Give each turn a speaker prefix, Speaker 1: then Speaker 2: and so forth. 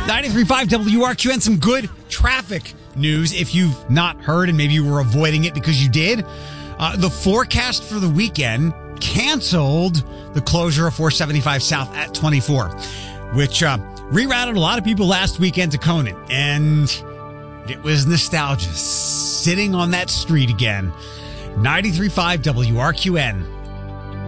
Speaker 1: 93.5 WRQN, some good traffic news if you've not heard and maybe you were avoiding it because you did. The forecast for the weekend canceled the closure of 475 South at 24, which rerouted a lot of people last weekend to Conant, and it was nostalgia sitting on that street again. 93.5 WRQN.